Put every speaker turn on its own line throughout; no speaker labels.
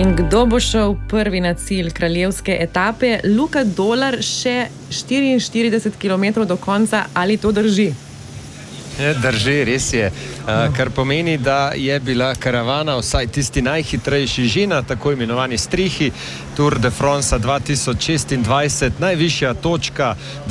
In kdo bo šel prvi na cilj kraljevske etape? Luka Dolar še 44 km do konca, ali to drži?
Drži, res je, kar pomeni, da je bila karavana, vsaj tisti najhitrejši, že na tako imenovani strihi Tour de France 2026, najvišja točka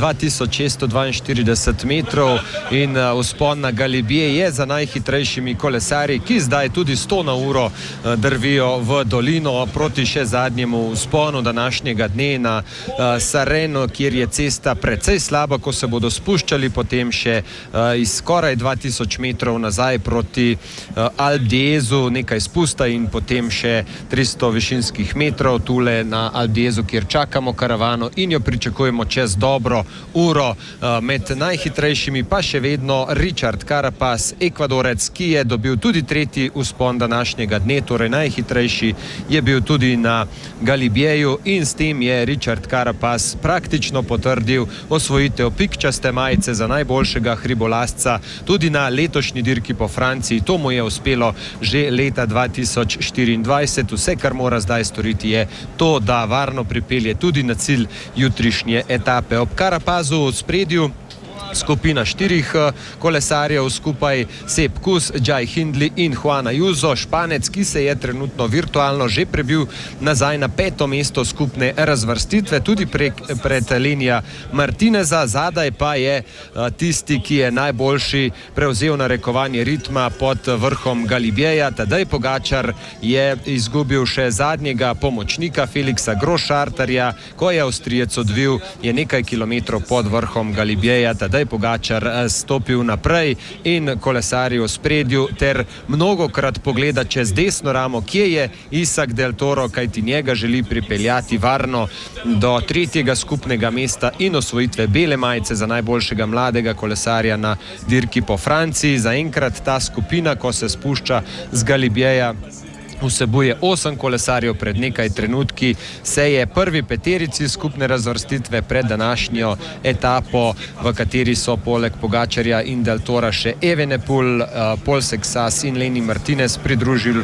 2642 metrov in vzpon na Galibier je za najhitrejšimi kolesarji, ki zdaj tudi 100 na uro drvijo v dolino proti še zadnjemu vzponu današnjega dne na Sareno, kjer je cesta precej slaba, ko se bodo spuščali potem še iz skoraj 2000 metrov nazaj proti Alpe d'Huez, nekaj spusta in potem še 300 višinskih metrov tule na Alpe d'Huez, kjer čakamo karavano in jo pričakujemo čez dobro uro. Med najhitrejšimi pa še vedno Richard Carapaz, Ekvadorec, ki je dobil tudi tretji vzpon današnjega dne, torej najhitrejši je bil tudi na Galibieju in s tem je Richard Carapaz praktično potrdil osvojitev pikčaste majice za najboljšega hribolazca tudi na letošnji dirki po Franciji. To mu je uspelo že leta 2024. Vse, kar mora zdaj storiti, je to, da varno pripelje tudi na cilj jutrišnje etape. Ob Carapazu v spredju skupina 4 kolesarjev, skupaj Sepp Kuss, Jai Hindley in Juan Ayuso, Španec, ki se je trenutno virtualno že prebil nazaj na 5. mesto skupne razvrstitve, tudi pred Lenija Martineza. Zadaj pa je tisti, ki je najboljši prevzel narekovanje ritma pod vrhom Galibieja. Tadej Pogačar je izgubil še zadnjega pomočnika Felixa Grossarterja, ko je Avstrijec odvil, je nekaj kilometrov pod vrhom Galibieja. Tadej Pogačar stopil naprej in kolesarji v spredju ter mnogokrat pogleda čez desno ramo, kje je Isaac Del Toro, kajti njega želi pripeljati varno do 3. skupnega mesta in osvojitve bele majice za najboljšega mladega kolesarja na dirki po Franciji. Zaenkrat ta skupina, ko se spušča z Galibieja, vsebuje 8 kolesarjev. Pred nekaj trenutki se je prvi peterici skupne razvrstitve pred današnjo etapo, v kateri so poleg Pogačarja in Del Tora še Evenepoel, Paul Sexas in Lenny Martinez pridružili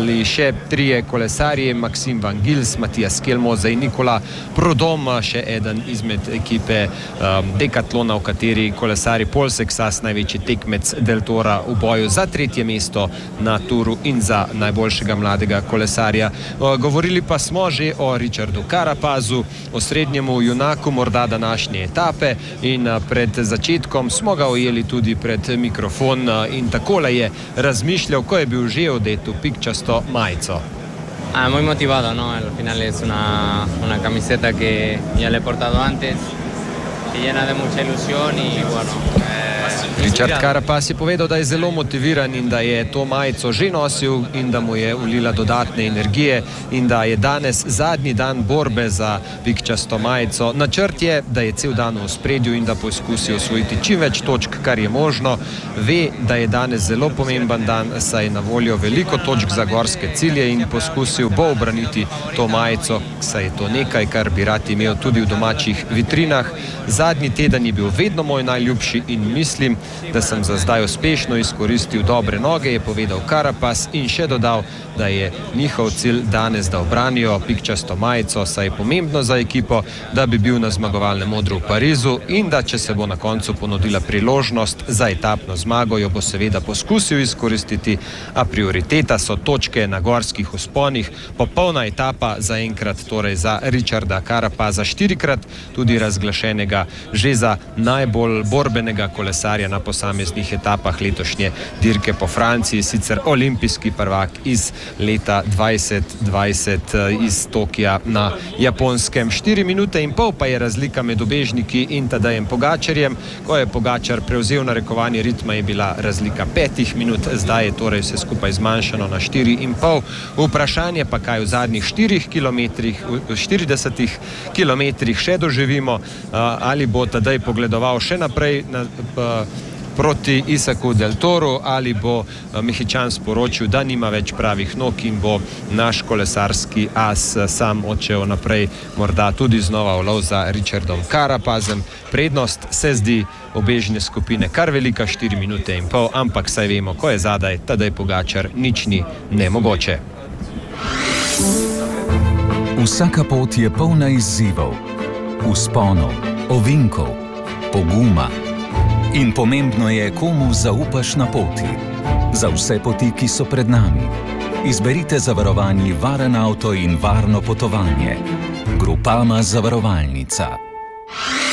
še 3 kolesarji, Maxime Van Gils, Mathias Kelmoze in Nikola Prudhomme, še eden izmed ekipe Decathlona, v kateri kolesari Paul Sexas, največji tekmec Del Tora, v boju za 3. mesto na turu in za najboljšega mladega kolesarja. Govorili pa smo že o Richardu Carapazu, osrednjemu junaku morda današnje etape, in pred začetkom smo ga ujeli tudi pred mikrofon in takole je razmišljal, ko je bil že odet v pikčasto majico.
Muy motivado, ¿no? Al final es una camiseta que ya le he portado antes, que llena de mucha ilusión y bueno.
Richard Carapaz je povedal, da je zelo motiviran in da je to majico že nosil in da mu je vlila dodatne energije in da je danes zadnji dan borbe za pikčasto majico. Načrt je, da je cel dan v spredju in da poskusi osvojiti čim več točk, kar je možno. Ve, da je danes zelo pomemben dan, saj je na voljo veliko točk za gorske cilje in poskusil bo obraniti to majico, saj je to nekaj, kar bi rad imel tudi v domačih vitrinah. Zadnji teden je bil vedno moj najljubši in mislim, da sem za zdaj uspešno izkoristil dobre noge, je povedal Carapaz in še dodal, da je njihov cilj danes, da obranijo pikčasto majico, saj je pomembno za ekipo, da bi bil na zmagovalnem odru v Parizu in da če se bo na koncu ponudila priložnost za etapno zmago, jo bo seveda poskusil izkoristiti, a prioriteta so točke na gorskih vzponih. Popolna etapa zaenkrat torej za Richarda Carapaza, 4-krat tudi razglašenega že za najbolj borbenega kolesarja na posameznih etapah letošnje dirke po Franciji, sicer olimpijski prvak iz leta 2020 iz Tokija na Japonskem. 4 minute in pol pa je razlika med ubežniki in Tadejem Pogačarjem. Ko je Pogačar prevzel narekovanje ritma, je bila razlika 5 minut, zdaj je torej vse skupaj zmanjšano na 4,5. Vprašanje pa, kaj v zadnjih 40 kilometrih še doživimo, ali bo Tadej pogledoval še naprej proti Isaacu Del Toru, ali bo Mehičan sporočil, da nima več pravih nog in bo naš kolesarski as sam odšel naprej, morda tudi znova v lov za Richardom Carapazem. Prednost se zdi obežne skupine kar velika, 4 minute in pol, ampak saj vemo, ko je zadaj Tadej Pogačar, nič ni nemogoče.
Vsaka pot je polna izzivov, vzponov, ovinkov, poguma. In pomembno je, komu zaupaš na poti. Za vse poti, ki so pred nami, izberite zavarovani varen avto in varno potovanje. Groupama zavarovalnica.